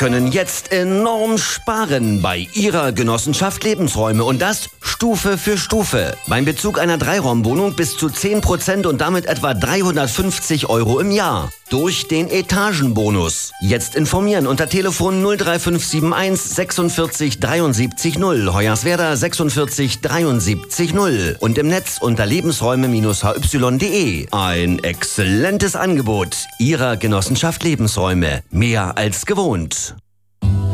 können jetzt enorm sparen bei Ihrer Genossenschaft Lebensräume und das Stufe für Stufe. Beim Bezug einer Dreiraumwohnung bis zu 10% und damit etwa 350 € im Jahr. Durch den Etagenbonus. Jetzt informieren unter Telefon 03571 46 73 0, Hoyerswerda 46 73 0 und im Netz unter lebensräume-hy.de. Ein exzellentes Angebot Ihrer Genossenschaft Lebensräume. Mehr als gewohnt.